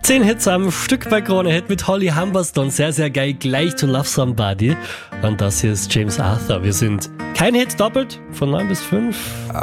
10 Hits am Stück bei Krone Hit mit Holly Humberstone. Sehr, sehr geil. Gleich to Love Somebody. Und das hier ist James Arthur. Wir sind kein Hit doppelt von 9 bis 5.